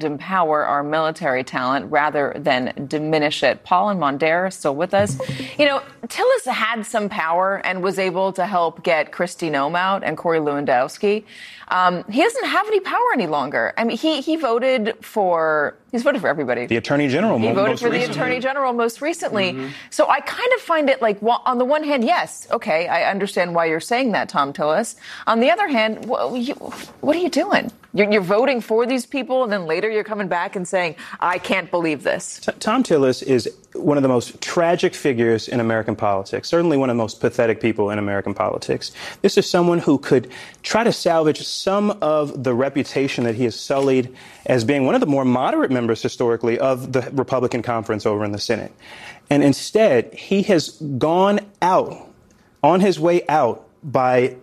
empower our military talent rather than diminish it. Paul and Mondare are still with us. You know, Tillis had some power and was able to help get Kristi Noem out and Corey Lewandowski. He doesn't have any power any longer. I mean, he's voted for everybody. The Attorney General. He voted for the Attorney General most recently. Mm-hmm. So I kind of find it like, well, on the one hand, yes, okay, I understand why you're saying that, Thom Tillis. On the other hand, what are you doing? You're voting for these people, and then later you're coming back and saying, I can't believe this. Thom Tillis is one of the most tragic figures in American politics, certainly one of the most pathetic people in American politics. This is someone who could try to salvage some of the reputation that he has sullied as being one of the more moderate members historically of the Republican conference over in the Senate. And instead, he has gone out, on his way out, by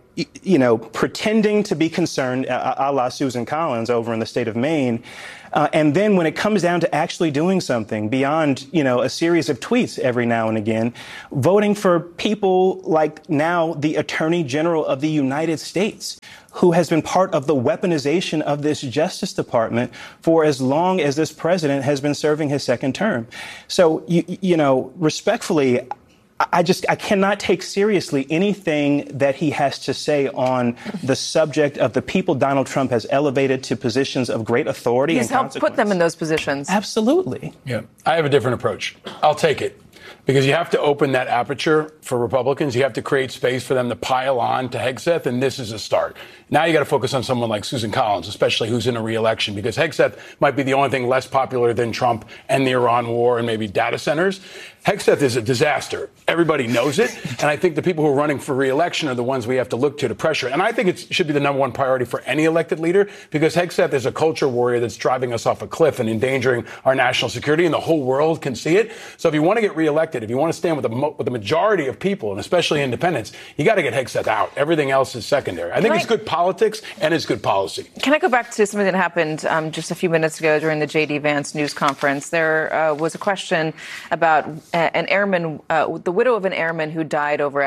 pretending to be concerned, a la Susan Collins over in the state of Maine. And then when it comes down to actually doing something beyond, a series of tweets every now and again, voting for people like now the Attorney General of the United States, who has been part of the weaponization of this Justice Department for as long as this president has been serving his second term. So, respectfully, I cannot take seriously anything that he has to say on the subject of the people Donald Trump has elevated to positions of great authority and consequence. He's helped put them in those positions. Absolutely. Yeah, I have a different approach. I'll take it. Because you have to open that aperture for Republicans. You have to create space for them to pile on to Hegseth, and this is a start. Now you got to focus on someone like Susan Collins, especially who's in a re-election, because Hegseth might be the only thing less popular than Trump and the Iran war and maybe data centers. Hegseth is a disaster. Everybody knows it. And I think the people who are running for re-election are the ones we have to look to pressure. And I think it should be the number one priority for any elected leader, because Hegseth is a culture warrior that's driving us off a cliff and endangering our national security, and the whole world can see it. So if you want to get reelected, if you want to stand with the majority of people, and especially independents, you got to get Hegseth out. Everything else is secondary. I think it's good politics and it's good policy. Can I go back to something that happened just a few minutes ago during the J.D. Vance news conference? There was a question about an airman, the widow of an airman who died over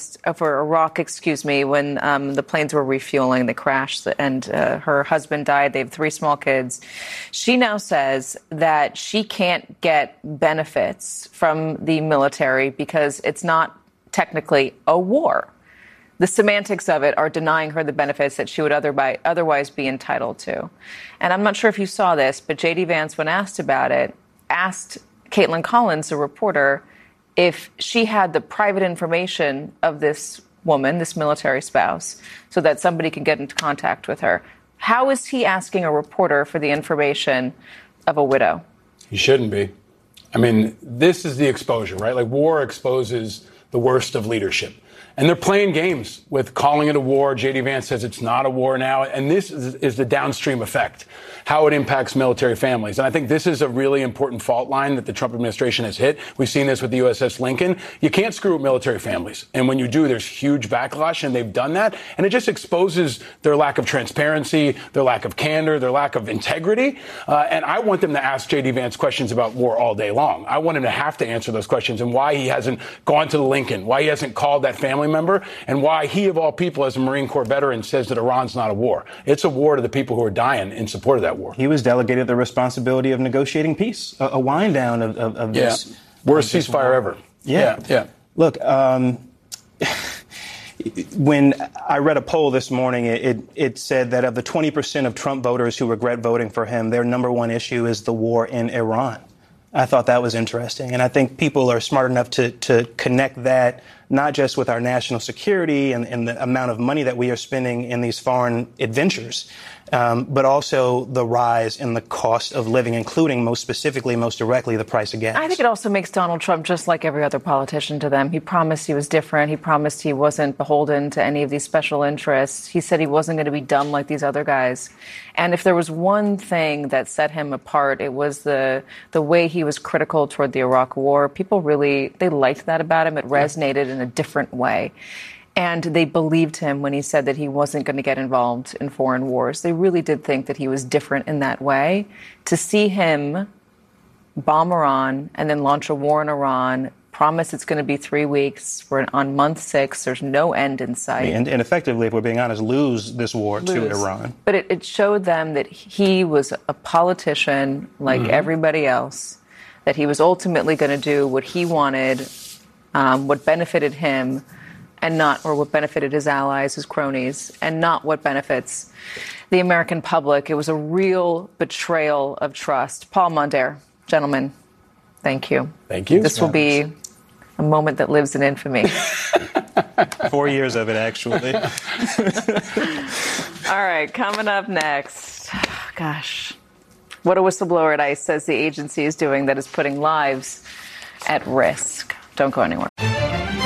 Iraq, when the planes were refueling, they crashed, and her husband died. They have 3 small kids. She now says that she can't get benefits from the military because it's not technically a war. The semantics of it are denying her the benefits that she would otherwise be entitled to. And I'm not sure if you saw this, but J.D. Vance, when asked about it, asked Caitlin Collins, a reporter, if she had the private information of this woman, this military spouse, so that somebody could get into contact with her. How is he asking a reporter for the information of a widow? He shouldn't be. I mean, this is the exposure, right? Like, war exposes the worst of leadership. And they're playing games with calling it a war. J.D. Vance says it's not a war now. And this is the downstream effect, how it impacts military families. And I think this is a really important fault line that the Trump administration has hit. We've seen this with the USS Lincoln. You can't screw with military families. And when you do, there's huge backlash, and they've done that. And it just exposes their lack of transparency, their lack of candor, their lack of integrity. And I want them to ask J.D. Vance questions about war all day long. I want him to have to answer those questions, and why he hasn't gone to the Lincoln, why he hasn't called that family member, and why he, of all people, as a Marine Corps veteran, says that Iran's not a war. It's a war to the people who are dying in support of that war. He was delegated the responsibility of negotiating peace, a wind down of this. Yeah. Worst ceasefire ever. Yeah. Look, when I read a poll this morning, it said that of the 20% of Trump voters who regret voting for him, their number one issue is the war in Iran. I thought that was interesting. And I think people are smart enough to connect that not just with our national security and the amount of money that we are spending in these foreign adventures, but also the rise in the cost of living, including most specifically, most directly, the price of gas. I think it also makes Donald Trump just like every other politician to them. He promised he was different. He promised he wasn't beholden to any of these special interests. He said he wasn't going to be dumb like these other guys. And if there was one thing that set him apart, it was the way he was critical toward the Iraq war. People they liked that about him. It resonated in a different way. And they believed him when he said that he wasn't going to get involved in foreign wars. They really did think that he was different in that way. To see him bomb Iran and then launch a war in Iran promise it's going to be 3 weeks. We're on month 6. There's no end in sight. And effectively, if we're being honest, lose this war to Iran. But it showed them that he was a politician like everybody else, that he was ultimately going to do what he wanted, what benefited him, and not, or what benefited his allies, his cronies, and not what benefits the American public. It was a real betrayal of trust. Paul Mondare, gentlemen, thank you. Thank you. This will be a moment that lives in infamy. 4 years of it, actually. All right, coming up next. Gosh. What a whistleblower at ICE says the agency is doing that is putting lives at risk. Don't go anywhere.